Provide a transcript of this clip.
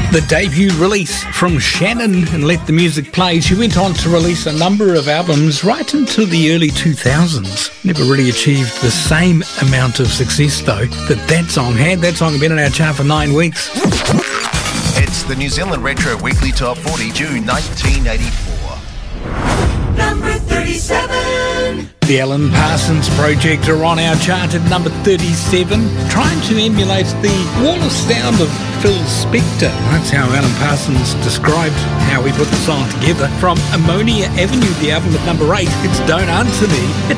The debut release from Shannon and Let the Music Play. She went on to release a number of albums right into the early 2000s. Never really achieved the same amount of success, though, that song had. That song had been in our chart for 9 weeks. It's the New Zealand Retro Weekly Top 40, June 1984. Number 37. The Alan Parsons Project are on our chart at number 37, trying to emulate the Wallace sound of Phil Spector. That's how Alan Parsons described how we put the song together. From Ammonia Avenue, the album at number 8, it's Don't Answer Me. At